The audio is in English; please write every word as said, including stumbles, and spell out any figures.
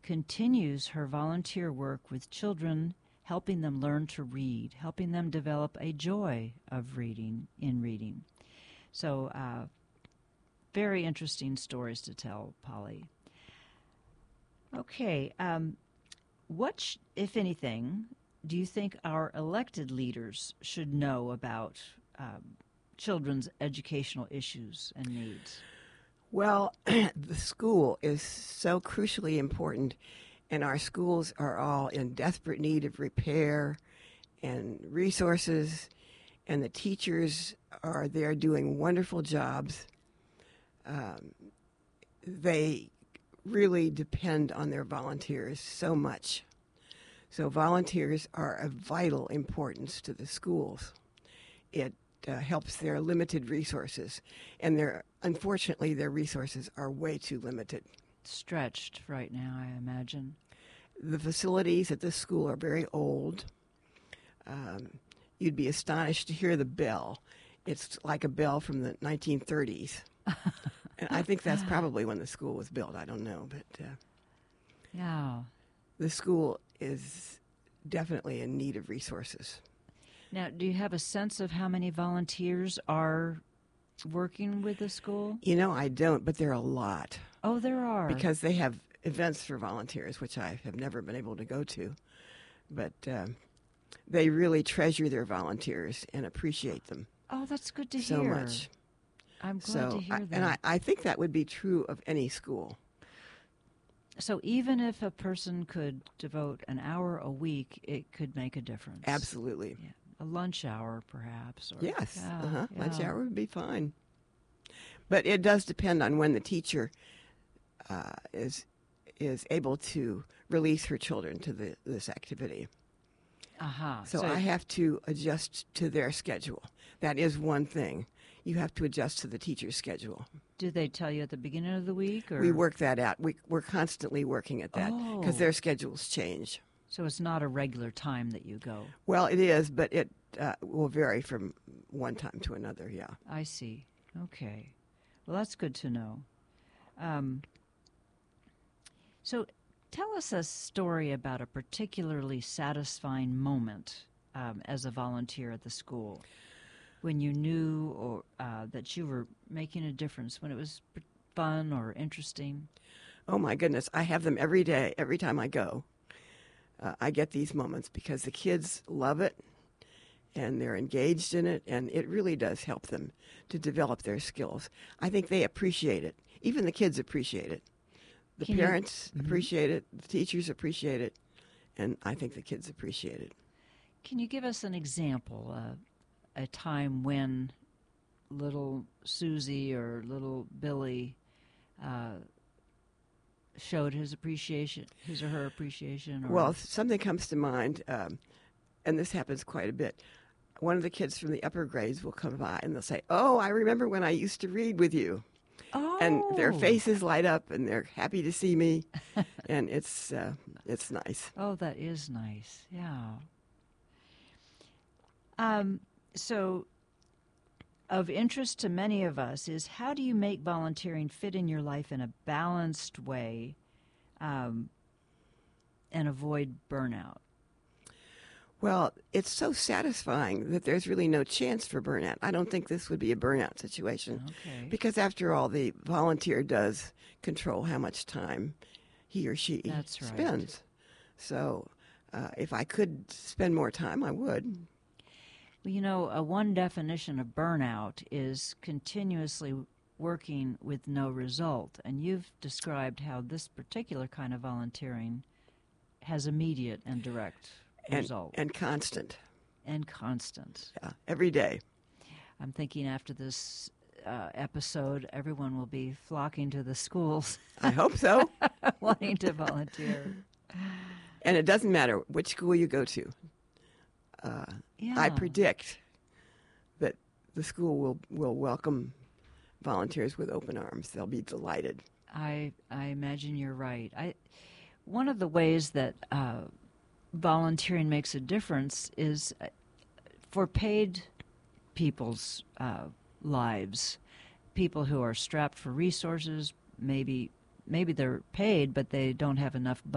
continues her volunteer work with children, helping them learn to read, helping them develop a joy of reading in reading. So uh, very interesting stories to tell, Polly. Okay, um, what, sh- if anything, do you think our elected leaders should know about um, children's educational issues and needs? Well, the school is so crucially important, and our schools are all in desperate need of repair and resources, and the teachers are there doing wonderful jobs. Um, they really depend on their volunteers so much. So volunteers are of vital importance to the schools. It uh, helps their limited resources, and their unfortunately their resources are way too limited. Stretched right now, I imagine. The facilities at this school are very old. Um, you'd be astonished to hear the bell. It's like a bell from the nineteen thirties. And I think that's probably when the school was built. I don't know, but uh, yeah. The school is definitely in need of resources. Now, do you have a sense of how many volunteers are working with the school? You know, I don't, but there are a lot. Oh, there are. Because they have events for volunteers, which I have never been able to go to. But um, they really treasure their volunteers and appreciate them. Oh, that's good to so hear. So much. I'm glad so to hear I, that. And I, I think that would be true of any school. So even if a person could devote an hour a week, it could make a difference. Absolutely. Yeah. A lunch hour, perhaps. Or, yes, yeah, uh-huh. yeah. Lunch hour would be fine. But it does depend on when the teacher uh, is is able to release her children to the, this activity. Uh-huh. So, so I have to adjust to their schedule. That is one thing. You have to adjust to the teacher's schedule. Do they tell you at the beginning of the week? Or? We work that out. We, we're constantly working at that because Oh. their schedules change. So it's not a regular time that you go. Well, it is, but it uh, will vary from one time to another, yeah. I see. Okay. Well, that's good to know. Um, so tell us a story about a particularly satisfying moment um, as a volunteer at the school, when you knew or uh, that you were making a difference, when it was fun or interesting. Oh, my goodness. I have them every day, every time I go. Uh, I get these moments because the kids love it and they're engaged in it, and it really does help them to develop their skills. I think they appreciate it. Even the kids appreciate it. The Can you- parents Mhm. appreciate it, the teachers appreciate it, and I think the kids appreciate it. Can you give us an example, uh, a time when little Susie or little Billy uh, showed his appreciation, his or her appreciation? Or... Well, something comes to mind, um, and this happens quite a bit. One of the kids from the upper grades will come by and they'll say, "Oh, I remember when I used to read with you." oh. And their faces light up and they're happy to see me, and it's uh, it's nice. Oh, that is nice. Yeah. Um, so, of interest to many of us is, how do you make volunteering fit in your life in a balanced way um, and avoid burnout? Well, it's so satisfying that there's really no chance for burnout. I don't think this would be a burnout situation. Okay. Because after all, the volunteer does control how much time he or she That's right. spends. So uh, if I could spend more time, I would. Well, you know, uh, one definition of burnout is continuously working with no result. And you've described how this particular kind of volunteering has immediate and direct And, result. and constant. And constant. Yeah, every day. I'm thinking after this uh, episode, everyone will be flocking to the schools I hope so. wanting to volunteer. And it doesn't matter which school you go to. Uh, Yeah. I predict that the school will, will welcome volunteers with open arms. They'll be delighted. I I imagine you're right. I one of the ways that uh, volunteering makes a difference is uh, for paid people's uh, lives, people who are strapped for resources. Maybe maybe they're paid, but they don't have enough